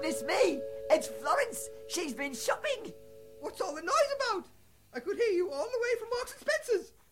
goodness me! It's Florence! She's been shopping! What's all the noise about? I could hear you all the way from Marks and Spencer's.